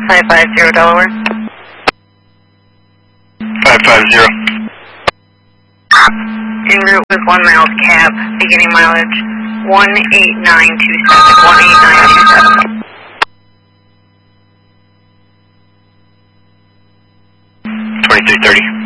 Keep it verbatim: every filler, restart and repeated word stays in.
five five zero Delaware. five five zero. En route with one mile cab, beginning mileage one eight nine two seven, one eight nine two seven. twenty-three thirty.